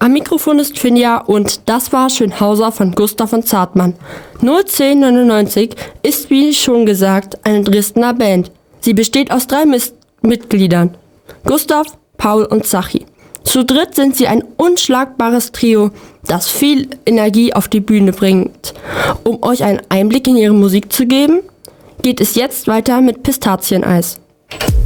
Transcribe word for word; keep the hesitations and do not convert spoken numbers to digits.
Am Mikrofon ist Finja und das war Schönhauser von Gustav von Zartmann. null zehn neunundneunzig ist, wie schon gesagt, eine Dresdner Band. Sie besteht aus drei Mis- Mitgliedern: Gustav, Paul und Zachi. Zu dritt sind sie ein unschlagbares Trio, das viel Energie auf die Bühne bringt. Um euch einen Einblick in ihre Musik zu geben, geht es jetzt weiter mit Pistazieneis.